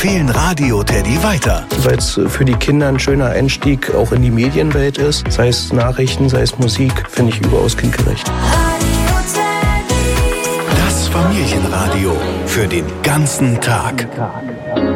empfehlen Radio Teddy weiter. Weil es für die Kinder ein schöner Einstieg auch in die Medienwelt ist. Sei es Nachrichten, sei es Musik, finde ich überaus kindgerecht. Das Familienradio für den ganzen Tag.